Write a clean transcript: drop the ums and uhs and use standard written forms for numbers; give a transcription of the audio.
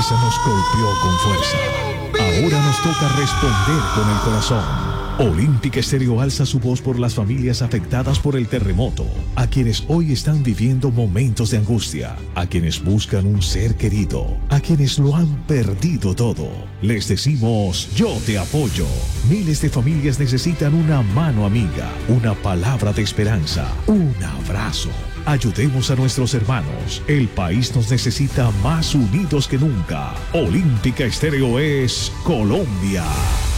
naturaleza nos golpeó con fuerza. Ahora nos toca responder con el corazón. Olímpica Estéreo alza su voz por las familias afectadas por el terremoto, a quienes hoy están viviendo momentos de angustia, a quienes buscan un ser querido, a quienes lo han perdido todo. Les decimos, yo te apoyo. Miles de familias necesitan una mano amiga, una palabra de esperanza, un abrazo. Ayudemos a nuestros hermanos. El país nos necesita más unidos que nunca. Olímpica Estéreo es Colombia.